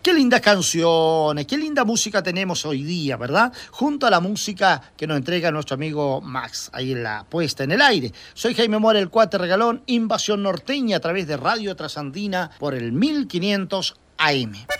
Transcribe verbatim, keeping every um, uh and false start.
Qué lindas canciones, qué linda música tenemos hoy día, ¿verdad? Junto a la música que nos entrega nuestro amigo Max, ahí en la puesta en el aire. Soy Jaime Mora, el Cuate Regalón, Invasión Norteña a través de Radio Trasandina por el mil quinientos A M.